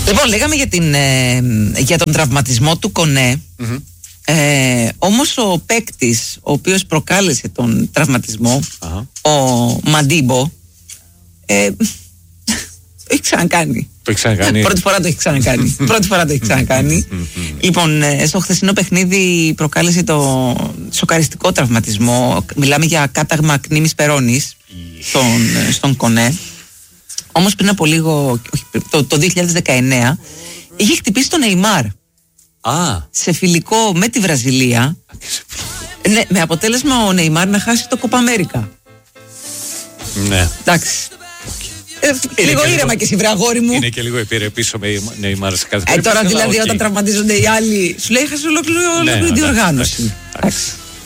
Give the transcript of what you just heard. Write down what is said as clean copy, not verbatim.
Λοιπόν, λέγαμε για τον τραυματισμό του Κονέ. Όμως ο παίκτης ο οποίος προκάλεσε τον τραυματισμό, ο Μαντίμπο, το έχει ξανακάνει. Το έχει ξανακάνει. Πρώτη φορά το έχει ξανακάνει. Λοιπόν, στο χθεσινό παιχνίδι προκάλεσε το σοκαριστικό τραυματισμό. Μιλάμε για κάταγμα κνήμης περώνης στον Κονέ. Όμως πριν από λίγο, το 2019, είχε χτυπήσει τον Νεϊμάρ σε φιλικό με τη Βραζιλία. Ναι, με αποτέλεσμα ο Νεϊμάρ να χάσει το Κόπα Αμέρικα. Ναι. Εντάξει. Λίγο ήρεμα και εσύ, βρε αγόρι μου. Είναι και λίγο επιρρεπίσω με Νεϊμάρ σε κάθε περίπτωση. Τώρα δηλαδή όταν τραυματίζονται οι άλλοι, σου λέει είχα ολόκληρη διοργάνωση.